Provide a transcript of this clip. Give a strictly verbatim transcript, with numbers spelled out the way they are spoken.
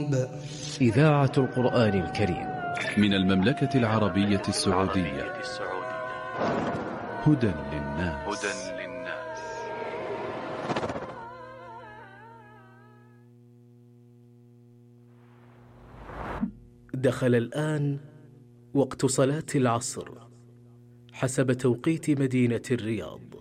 الرقيب. إذاعة القرآن الكريم من المملكة العربية السعودية. هدى للناس. دخل الآن وقت صلاة العصر حسب توقيت مدينة الرياض.